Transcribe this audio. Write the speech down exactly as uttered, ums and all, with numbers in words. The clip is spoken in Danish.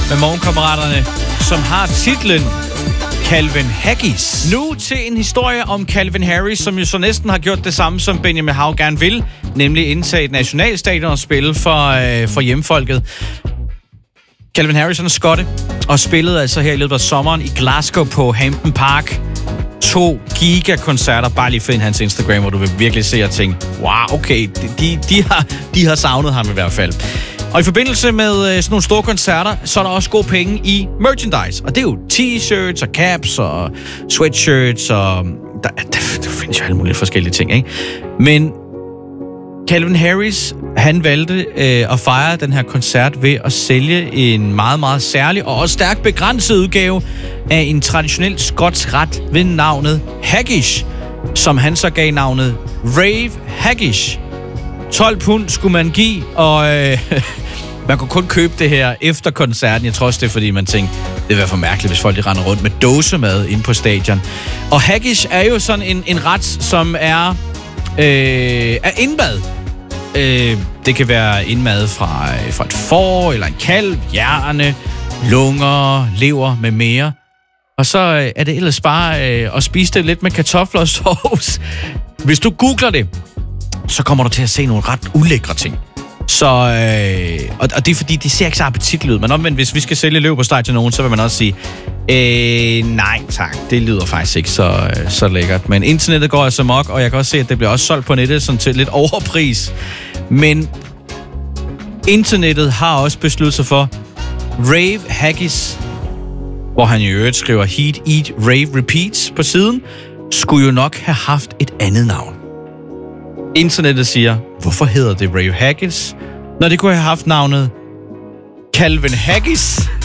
med morgenkammeraterne, som har titlen Calvin Haggis. Nu til en historie om Calvin Harris, som jo så næsten har gjort det samme, som Benjamin Hav gerne vil, nemlig indtage et nationalstadion og spille for, øh, for hjemfolket. Calvin Harris er skotte, og spillede altså her i løbet af sommeren i Glasgow på Hampden Park. To gigakoncerter, bare lige find hans Instagram, hvor du vil virkelig se og tænke, wow, okay, de, de, har, de har savnet ham i hvert fald. Og i forbindelse med sådan nogle store koncerter, så er der også gode penge i merchandise. Og det er jo t-shirts og caps og sweatshirts og der, der, der findes jo alle mulige forskellige ting, ikke? Men Calvin Harris, han valgte øh, at fejre den her koncert ved at sælge en meget, meget særlig og også stærkt begrænset udgave af en traditionel skotsk ret ved navnet Haggis, som han så gav navnet Rave Haggis. tolv pund skulle man give, og øh, man kunne kun købe det her efter koncerten. Jeg tror også, det er, fordi man tænkte, det vil være for mærkeligt, hvis folk de render rundt med dåsemad inde på stadion. Og Haggis er jo sådan en, en ret, som er, øh, er indmad. Øh, det kan være indmad fra, fra et får, eller en kalv, hjerne, lunger, lever med mere. Og så øh, er det ellers bare øh, at spise det lidt med kartofler og sovs. Hvis du googler det, så kommer du til at se nogle ret ulækre ting. Så, øh, og, og det er fordi, det ser ikke så appetitligt ud. Men omvendt, hvis vi skal sælge leverpostej til nogen, så vil man også sige, øh, nej tak, det lyder faktisk ikke så, øh, så lækkert. Men internettet går altså mok, og jeg kan også se, at det bliver også solgt på nettet sådan til lidt overpris. Men internettet har også besluttet sig for, Rave Haggis, hvor han i øvrigt skriver Heat, Eat, Rave, Repeats på siden, skulle jo nok have haft et andet navn. Internettet siger, hvorfor hedder det Rave Haggis, når det kunne have haft navnet Calvin Haggis?